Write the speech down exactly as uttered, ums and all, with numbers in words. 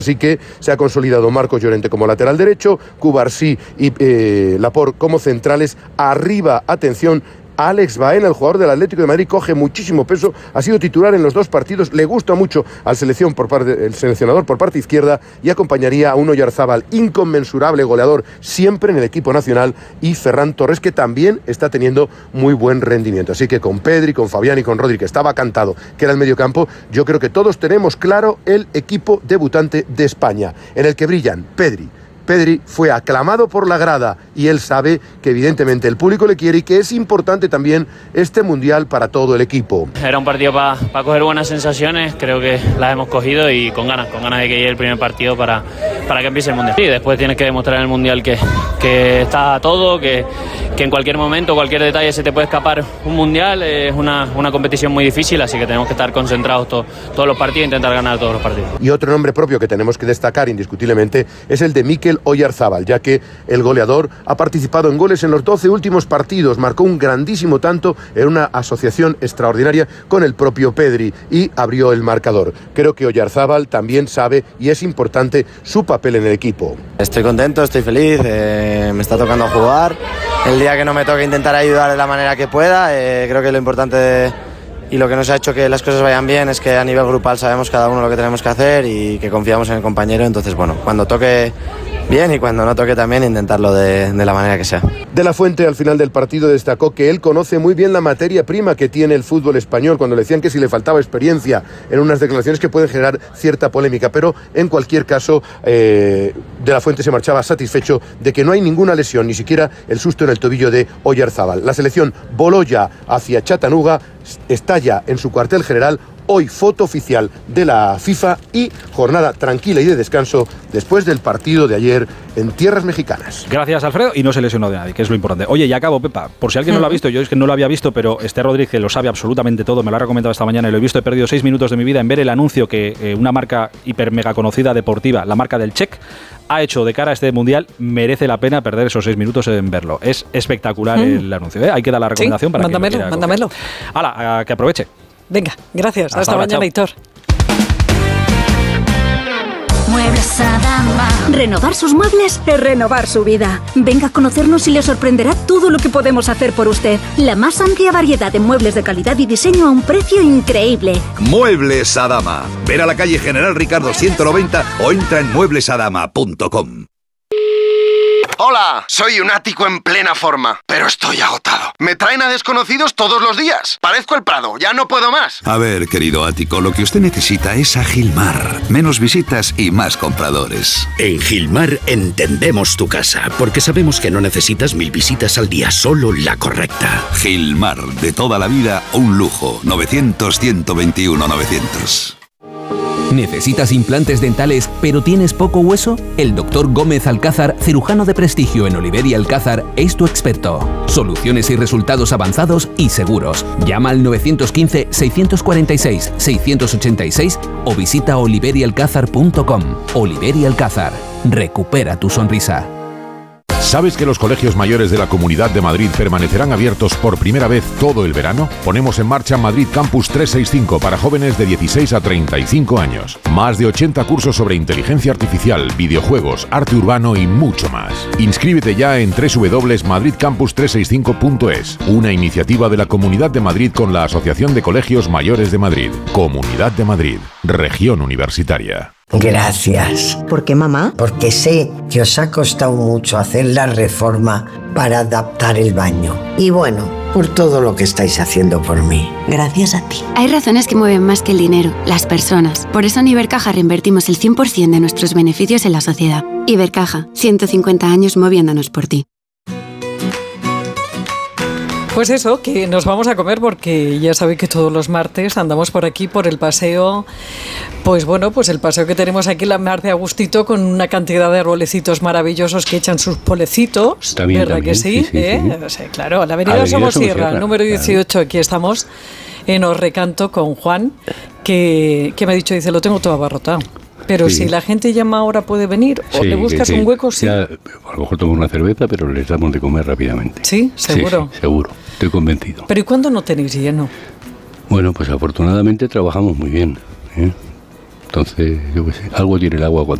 Así que se ha consolidado Marcos Llorente como lateral derecho, Cubarsí y eh, Laporte como centrales. Arriba, atención, Alex Baena, el jugador del Atlético de Madrid, coge muchísimo peso, ha sido titular en los dos partidos, le gusta mucho al selección por parte, el seleccionador por parte izquierda, y acompañaría a un Oyarzábal inconmensurable goleador siempre en el equipo nacional, y Ferran Torres, que también está teniendo muy buen rendimiento. Así que con Pedri, con Fabián y con Rodri, que estaba cantado que era el mediocampo, yo creo que todos tenemos claro el equipo debutante de España, en el que brillan Pedri. Pedri fue aclamado por la grada y él sabe que evidentemente el público le quiere y que es importante también este Mundial para todo el equipo. Era un partido para pa coger buenas sensaciones, creo que las hemos cogido y con ganas, con ganas de que llegue el primer partido para, para que empiece el Mundial. Y después tienes que demostrar en el Mundial que, que está todo, que, que en cualquier momento, cualquier detalle se te puede escapar un Mundial, es una, una competición muy difícil, así que tenemos que estar concentrados to, todos los partidos e intentar ganar todos los partidos. Y otro nombre propio que tenemos que destacar indiscutiblemente es el de Mikel Oyarzábal, ya que el goleador ha participado en goles en los doce últimos partidos, marcó un grandísimo tanto en una asociación extraordinaria con el propio Pedri y abrió el marcador. Creo que Oyarzábal también sabe y es importante su papel en el equipo. Estoy contento, estoy feliz, eh, me está tocando jugar. El día que no me toque intentar ayudar de la manera que pueda, eh, creo que lo importante de, y lo que nos ha hecho que las cosas vayan bien es que a nivel grupal sabemos cada uno lo que tenemos que hacer y que confiamos en el compañero. Entonces, bueno, cuando toque bien y cuando no toque también intentarlo de, de la manera que sea. De la Fuente al final del partido destacó que él conoce muy bien la materia prima que tiene el fútbol español, cuando le decían que si le faltaba experiencia, en unas declaraciones que pueden generar cierta polémica, pero en cualquier caso eh, De la Fuente se marchaba satisfecho de que no hay ninguna lesión, ni siquiera el susto en el tobillo de Oyarzábal. La selección voló ya hacia Chattanooga, está ya en su cuartel general. Hoy foto oficial de la FIFA y jornada tranquila y de descanso después del partido de ayer en tierras mexicanas. Gracias, Alfredo, y no se lesionó de nadie, que es lo importante. Oye, y acabo, Pepa, por si alguien no lo ha visto, yo es que no lo había visto, pero este Rodríguez lo sabe absolutamente todo, me lo ha recomendado esta mañana y lo he visto, he perdido seis minutos de mi vida en ver el anuncio que eh, una marca hiper mega conocida deportiva, la marca del Check, ha hecho de cara a este Mundial. Merece la pena perder esos seis minutos en verlo. Es espectacular mm. el anuncio, ¿eh? Ahí queda la recomendación sí, para mándamelo, que mándamelo. Hala, que aproveche. Venga, gracias. Hasta, Hasta ahora, mañana, Héctor. Muebles Adama. Renovar sus muebles es renovar su vida. Venga a conocernos y le sorprenderá todo lo que podemos hacer por usted. La más amplia variedad de muebles de calidad y diseño a un precio increíble. Muebles Adama. Ven a la calle General Ricardo ciento noventa o entra en muebles adama punto com. Hola, soy un ático en plena forma, pero estoy agotado. Me traen a desconocidos todos los días. Parezco el Prado, ya no puedo más. A ver, querido ático, lo que usted necesita es a Gilmar. Menos visitas y más compradores. En Gilmar entendemos tu casa, porque sabemos que no necesitas mil visitas al día, solo la correcta. Gilmar, de toda la vida, un lujo. novecientos, ciento veintiuno, novecientos. ¿Necesitas implantes dentales pero tienes poco hueso? El doctor Gómez Alcázar, cirujano de prestigio en Oliver y Alcázar, es tu experto. Soluciones y resultados avanzados y seguros. Llama al nueve uno cinco, seis cuatro seis, seis ocho seis o visita oliver y alcázar punto com. Oliver y Alcázar. Recupera tu sonrisa. ¿Sabes que los colegios mayores de la Comunidad de Madrid permanecerán abiertos por primera vez todo el verano? Ponemos en marcha Madrid Campus trescientos sesenta y cinco para jóvenes de dieciséis a treinta y cinco años. Más de ochenta cursos sobre inteligencia artificial, videojuegos, arte urbano y mucho más. Inscríbete ya en doble u doble u doble u punto madrid campus trescientos sesenta y cinco punto es, una iniciativa de la Comunidad de Madrid con la Asociación de Colegios Mayores de Madrid. Comunidad de Madrid, región universitaria. Gracias. ¿Por qué, mamá? Porque sé que os ha costado mucho hacer la reforma para adaptar el baño. Y bueno, por todo lo que estáis haciendo por mí. Gracias a ti. Hay razones que mueven más que el dinero, las personas. Por eso en Ibercaja reinvertimos el cien por ciento de nuestros beneficios en la sociedad. Ibercaja, ciento cincuenta años moviéndonos por ti. Pues eso, que nos vamos a comer porque ya sabéis que todos los martes andamos por aquí, por el paseo, pues bueno, pues el paseo que tenemos aquí, la Mar de Agustito, con una cantidad de arbolecitos maravillosos que echan sus polecitos, también, ¿verdad también, que sí? sí, sí, ¿eh? sí. O sea, claro, la avenida, avenida Somosierra, Somosierra, número dieciocho, claro. Aquí estamos en Os Recanto con Juan, que, que me ha dicho, dice, lo tengo todo abarrotado. Pero sí. Si la gente llama ahora, ¿puede venir? ¿O sí, le buscas sí. un hueco? Sí. Ya, a lo mejor tomo una cerveza, pero les damos de comer rápidamente. ¿Sí? ¿Seguro? Sí, sí, seguro. Estoy convencido. ¿Pero y cuándo no tenéis lleno? Bueno, pues afortunadamente trabajamos muy bien, ¿eh? Entonces, yo qué sé, algo tiene el agua cuando